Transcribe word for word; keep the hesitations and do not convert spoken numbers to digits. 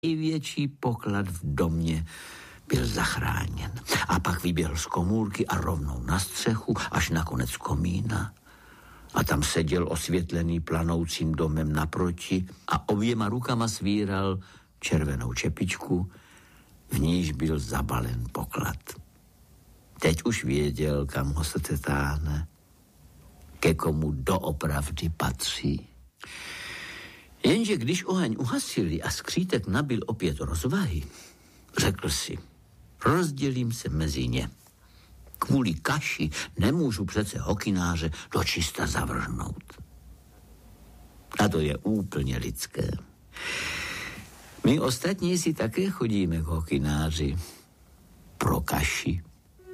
největší poklad v domě byl zachráněn. A pak vyběhl z komůrky a rovnou na střechu, až na konec komína. A tam seděl osvětlený planoucím domem naproti a oběma rukama svíral červenou čepičku, v níž byl zabalen poklad. Teď už věděl, kam ho srdce táhne, ke komu doopravdy patří. Jenže když oheň uhasili a skřítek nabil opět rozvahy, řekl si, rozdělím se mezi ně. Kvůli kaši nemůžu přece hokynáře dočista zavrhnout. A to je úplně lidské. My ostatní si také chodíme k hokynáři pro kaši.